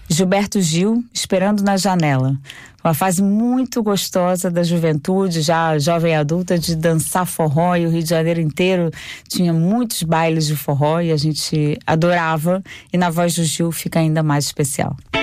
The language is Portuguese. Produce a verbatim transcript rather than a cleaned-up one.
Gilberto Gil, Esperando na Janela. Uma fase muito gostosa da juventude, já jovem adulta, de dançar forró, e o Rio de Janeiro inteiro tinha muitos bailes de forró e a gente adorava, e na voz do Gil fica ainda mais especial.